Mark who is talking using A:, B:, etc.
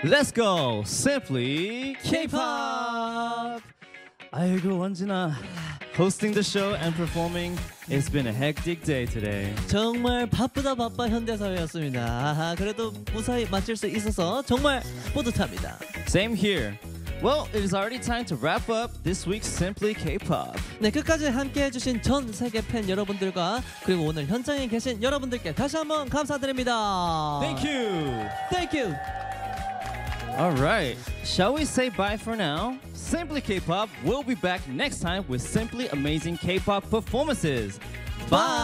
A: Let's go! Simply K-pop! 아이고 원진아, hosting the show and performing, it's been a hectic day today.
B: 정말 바쁘다 바빠 현대사회였습니다. 아하, 그래도 무사히 마칠 수 있어서 정말 뿌듯합니다.
A: Same here. Well, it is already time to wrap up this week's Simply K-pop.
B: 네, 끝까지 함께 해주신 전 세계 팬 여러분들과 그리고 오늘 현장에 계신 여러분들께 다시 한번 감사드립니다.
A: Thank you!
B: Thank you!
A: Alright, shall we say bye for now? Simply K-pop will be back next time with simply amazing K-pop performances.
B: Bye!